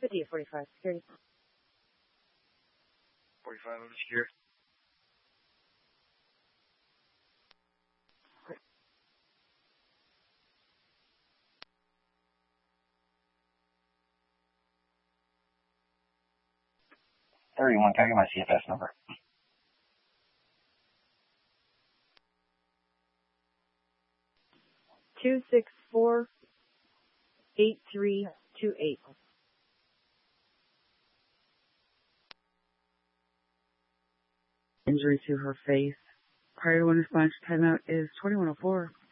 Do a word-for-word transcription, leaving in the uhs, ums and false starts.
fifty to forty-five, security. forty-five over secure. thirty-one, can I get my C F S number? two six four, eight three two eight. Injury to her face. Prior to one response timeout is twenty-one oh four.